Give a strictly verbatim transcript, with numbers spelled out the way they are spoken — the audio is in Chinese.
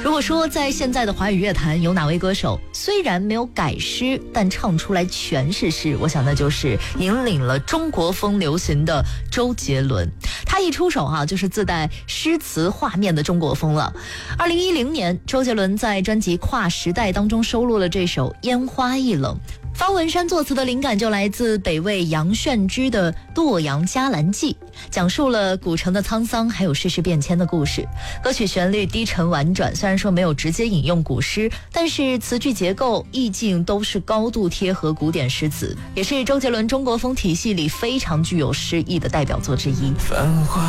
如果说在现在的华语乐坛有哪位歌手虽然没有改诗，但唱出来全是诗，我想那就是引领了中国风流行的周杰伦。他一出手啊，就是自带诗词画面的中国风了。二零一零年，周杰伦在专辑《跨时代》当中收录了这首《烟花易冷》。方文山作词的灵感就来自北魏杨炫之的《洛阳伽蓝记》，讲述了古城的沧桑还有世事变迁的故事。歌曲旋律低沉婉转，虽然说没有直接引用古诗，但是词句结构意境都是高度贴合古典诗词，也是周杰伦中国风体系里非常具有诗意的代表作之一。